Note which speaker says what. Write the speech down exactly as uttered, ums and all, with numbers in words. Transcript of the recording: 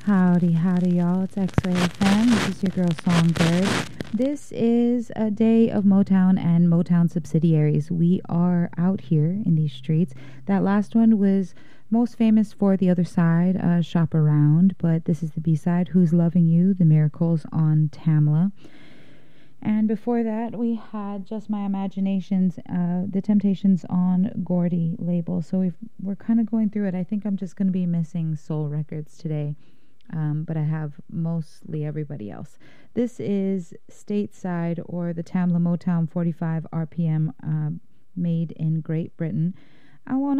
Speaker 1: Howdy, howdy, y'all. It's X-Ray F M. This is your girl Songbird. This is a day of Motown and Motown subsidiaries. We are out here in these streets. That last one was most famous for The Other Side, uh, Shop Around, but this is the B-side, Who's Loving You, The Miracles on Tamla. And before that, we had Just My Imaginations, uh, The Temptations on Gordy label. So we've, we're kind of going through it. I think I'm just going to be missing Soul Records today. Um, but I have mostly everybody else. This is Stateside, or the Tamla Motown forty-five R P M, uh, made in Great Britain. I want to